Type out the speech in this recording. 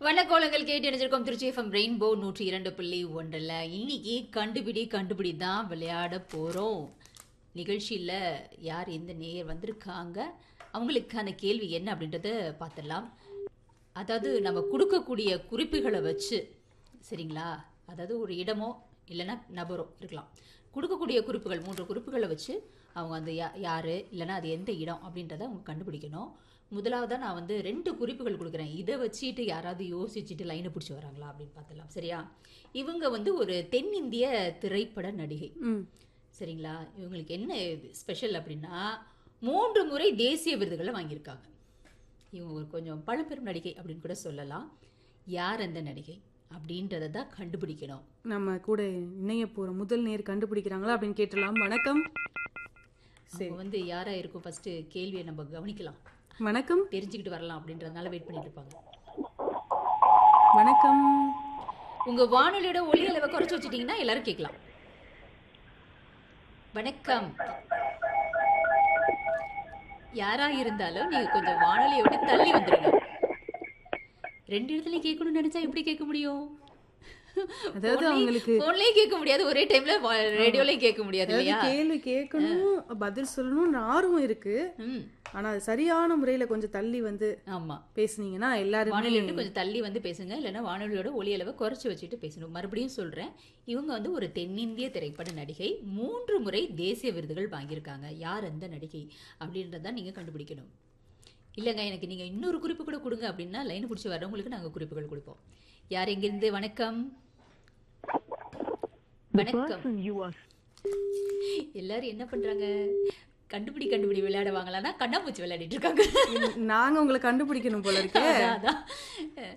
வணக்கோளங்கள் கேட்டு இணைஞ்சிருக்கோம் Trichy FM rainbow 102.1. இன்னைக்கு கண்டுபிடி தான் விளையாட போறோம். நிகழ்ச்சியில யார் எந்த நேயர் வந்திருக்காங்க, அவங்களுக்கான கேள்வி என்ன அப்படின்றத பார்த்துடலாம். அதாவது நம்ம கொடுக்கக்கூடிய குறிப்புகளை வச்சு, சரிங்களா, அதாவது ஒரு இடமோ இல்லைன்னா நபரோ இருக்கலாம். கொடுக்கக்கூடிய குறிப்புகள் 3 குறிப்புகளை வச்சு அவங்க அந்த யாரு இல்லைன்னா அது எந்த இடம் அப்படின்றத அவங்க கண்டுபிடிக்கணும். முதலாவதாக நான் 2 குறிப்புகள் கொடுக்குறேன். இதை வச்சுட்டு யாராவது யோசிச்சுட்டு லைனை பிடிச்சி வராங்களா அப்படின்னு பார்த்துலாம். சரியா? இவங்க ஒரு தென்னிந்திய திரைப்பட நடிகை. சரிங்களா? இவங்களுக்கு என்ன ஸ்பெஷல் அப்படின்னா 3 முறை தேசிய விருதுகளை வாங்கியிருக்காங்க. இவங்க கொஞ்சம் பழம்பெரும் நடிகை அப்படின்னு கூட சொல்லலாம். யார் அந்த நடிகை அப்படின்றத தான் கண்டுபிடிக்கணும். நம்ம கூட இணைய போற முதல் நேர் கண்டுபிடிக்கிறாங்களா அப்படின்னு கேட்டலாம். வணக்கம். அவங்க யாரா இருக்கும் ஃபர்ஸ்ட் கேள்வியை நம்ம கவனிக்கலாம். வணக்கம். தெரிஞ்சுக்கிட்டு வரலாம் அப்படின்றதுனால வெயிட் பண்ணிட்டு இருப்பாங்க. வணக்கம். உங்க வானொலியோட ஒலி அளவை குறைச்சு வச்சுட்டீங்கன்னா எல்லாரும் கேட்கலாம். வணக்கம். யாரா இருந்தாலும் நீங்க கொஞ்சம் வானொலியை விட்டு தள்ளி வந்துருங்க. 2 இடத்துலயும் கேட்கணும்னு நினைச்சா எப்படி கேட்க முடியும்? அதாவது அவங்களுக்கு போன்லயே கேட்க முடியாது, ஒரே டைம்ல ரேடியோலயும் கேட்க முடியாது இல்லையா? கேள்வி கேட்கணும், பதில் சொல்லணும்னு ஆர்வம் இருக்கு. ஆனா அது சரியான முறையில கொஞ்சம் தள்ளி ஆமா பேசுனீங்கன்னா எல்லாரும் வானொலி விட்டு கொஞ்சம் தள்ளி பேசுங்க, இல்லைன்னா வானொலியோட ஒலி அளவை குறைச்சு வச்சுட்டு பேசணும். மறுபடியும் சொல்றேன், இவங்க ஒரு தென்னிந்திய திரைப்பட நடிகை. 3 முறை தேசிய விருதுகள் வாங்கியிருக்காங்க. யார் அந்த நடிகை அப்படின்றத நீங்க கண்டுபிடிக்கணும். இல்லைங்க எனக்கு நீங்க இன்னொரு குறிப்பு கூட கொடுங்க அப்படின்னா லைன் பிடிச்சி வர்றவங்களுக்கு நாங்க குறிப்புகள் கொடுப்போம். யார் எங்கிருந்து? வணக்கம். வணக்கம். எல்லாரும் என்ன பண்றாங்க? கண்டுபிடி விளையாடுவாங்களான்னா கண்ணாமூச்சி விளையாடிட்டு இருக்காங்க. நாங்க உங்களை கண்டுபிடிக்கணும் போல இருக்கு.